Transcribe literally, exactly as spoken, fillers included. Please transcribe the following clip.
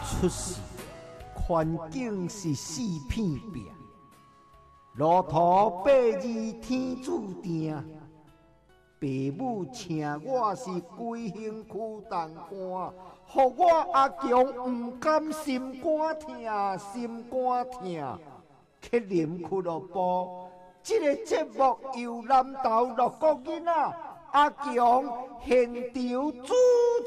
出世，环境是四片壁，路途八字天注定。父母请我是规身躯重担，互我阿强不甘心肝疼，心肝疼。去啉俱乐部，这个节目由南投六个囡仔阿强现场主